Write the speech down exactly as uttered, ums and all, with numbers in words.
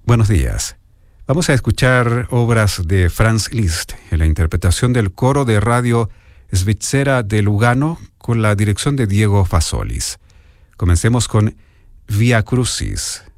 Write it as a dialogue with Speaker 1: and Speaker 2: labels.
Speaker 1: Buenos días. Vamos a escuchar obras de Franz Liszt en la interpretación del coro de radio Svizzera de Lugano con la dirección de Diego Fasolis. Comencemos con Via Crucis.